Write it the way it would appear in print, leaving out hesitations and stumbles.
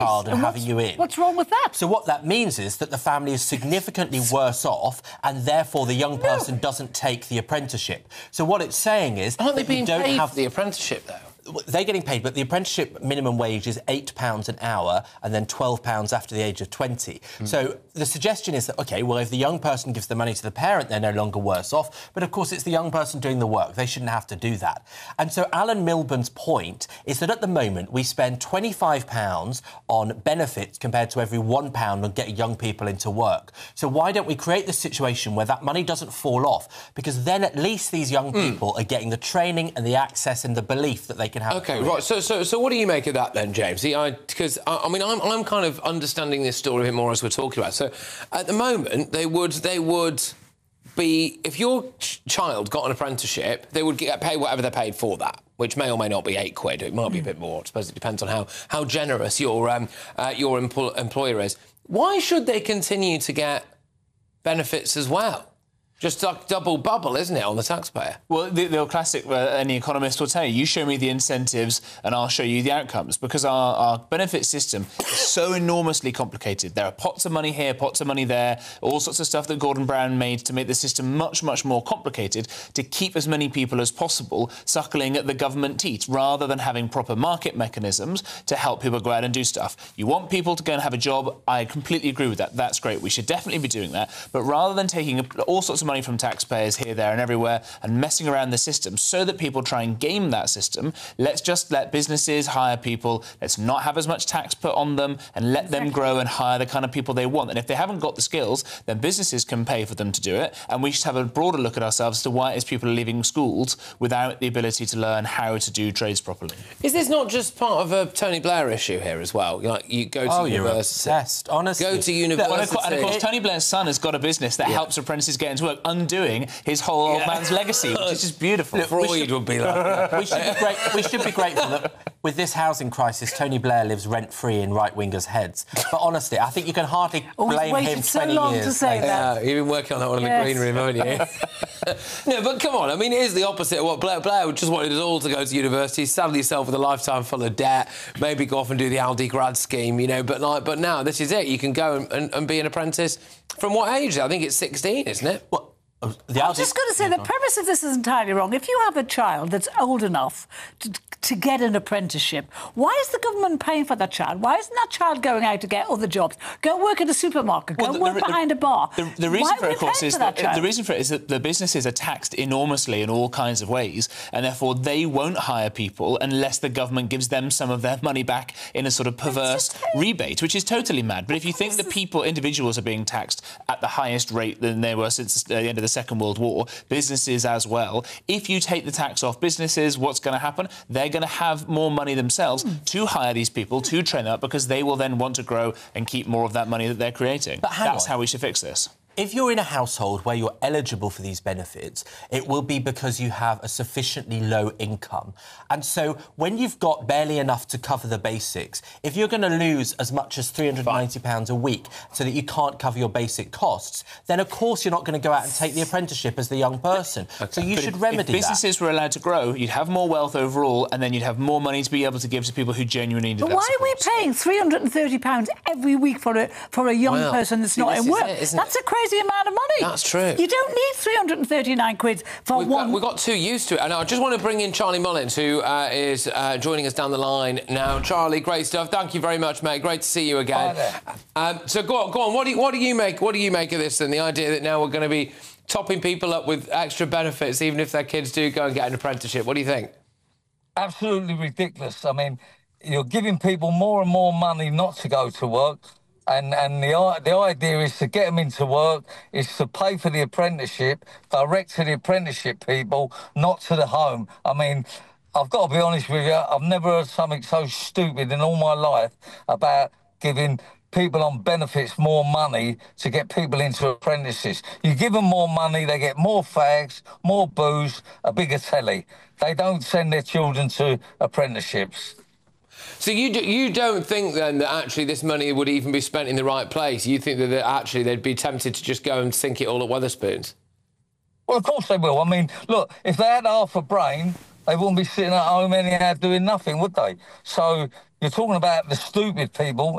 child and having you in. What's wrong with that? So what that means is that the family is significantly worse off, and therefore the young person doesn't take the apprenticeship. So what it's saying is... Aren't they being paid for the apprenticeship, though? They're getting paid, but the apprenticeship minimum wage is £8 an hour and then £12 after the age of 20. So the suggestion is that, OK, well, if the young person gives the money to the parent, they're no longer worse off. But, of course, it's the young person doing the work. They shouldn't have to do that. And so Alan Milburn's point is that at the moment we spend £25 on benefits compared to every £1 on getting young people into work. So why don't we create this situation where that money doesn't fall off? Because then at least these young people are getting the training and the access and the belief that they can have. OK, right. So what do you make of that then, James? Because I mean, I'm kind of understanding this story a bit more as we're talking about. So at the moment, they would be, if your child got an apprenticeship, they would get paid whatever they're paid for that, which may or may not be £8. It might be a bit more. I suppose it depends on how generous your employer is. Why should they continue to get benefits as well? Just like double bubble, isn't it, on the taxpayer? Well, the classic, any economist will tell you show me the incentives and I'll show you the outcomes, because our benefit system is so enormously complicated. There are pots of money here, pots of money there, all sorts of stuff that Gordon Brown made to make the system much, much more complicated to keep as many people as possible suckling at the government teat, rather than having proper market mechanisms to help people go out and do stuff. You want people to go and have a job, I completely agree with that. That's great. We should definitely be doing that. But rather than taking all sorts of money from taxpayers here, there and everywhere and messing around the system so that people try and game that system, let's just let businesses hire people, let's not have as much tax put on them and let them grow and hire the kind of people they want. And if they haven't got the skills, then businesses can pay for them to do it. And we should have a broader look at ourselves as to why it is people are leaving schools without the ability to learn how to do trades properly. Is this not just part of a Tony Blair issue here as well? Like, you go to university... you're obsessed, honestly. Go to university... And of course, Tony Blair's son has got a business that helps apprentices get into work, undoing his whole old man's legacy, which is just beautiful. Look, Freud would be like that. We should be grateful that with this housing crisis, Tony Blair lives rent-free in right-wingers' heads. But honestly, I think you can hardly blame him 20 years to say later. that. You've been working on that one in the green room, haven't you? No, but come on, I mean, it is the opposite of what Blair just wanted us all to go to university, saddle yourself with a lifetime full of debt, maybe go off and do the Aldi grad scheme, you know, but now this is it. You can go and be an apprentice from what age? I think it's 16, isn't it? Well, I'm just going to say the premise of this is entirely wrong. If you have a child that's old enough to get an apprenticeship, why is the government paying for that child? Why isn't that child going out to get other jobs? Go work at a supermarket, go work behind a bar. The reason for it, of course, is that the businesses are taxed enormously in all kinds of ways, and therefore they won't hire people unless the government gives them some of their money back in a sort of perverse rebate, which is totally mad. But if you think that individuals are being taxed at the highest rate than they were since the end of the Second World War, businesses as well, if you take the tax off businesses, what's going to happen? They're going to have more money themselves to hire these people, to train them up, because they will then want to grow and keep more of that money that they're creating. But that's how we should fix this. If you're in a household where you're eligible for these benefits, it will be because you have a sufficiently low income. And so when you've got barely enough to cover the basics, if you're going to lose as much as £390 a week so that you can't cover your basic costs, then of course you're not going to go out and take the apprenticeship as the young person. So you should remedy that. If businesses were allowed to grow, you'd have more wealth overall, and then you'd have more money to be able to give to people who genuinely need that support. Why are we paying £330 every week for a young person that's not in work? That's a crazy amount of money. That's true. You don't need 339 quid for one... We've got too used to it. And I just want to bring in Charlie Mullins, who is joining us down the line now. Charlie, great stuff. Thank you very much, mate. Great to see you again. So go on. What do you make of this then? The idea that now we're going to be topping people up with extra benefits, even if their kids do go and get an apprenticeship. What do you think? Absolutely ridiculous. I mean, you're giving people more and more money not to go to work. And the idea is to get them into work, is to pay for the apprenticeship, direct to the apprenticeship people, not to the home. I mean, I've got to be honest with you, I've never heard something so stupid in all my life about giving people on benefits more money to get people into apprentices. You give them more money, they get more fags, more booze, a bigger telly. They don't send their children to apprenticeships. So you don't think, then, that actually this money would even be spent in the right place? You think that actually they'd be tempted to just go and sink it all at Wetherspoons? Well, of course they will. I mean, look, if they had half a brain, they wouldn't be sitting at home anyhow doing nothing, would they? So you're talking about the stupid people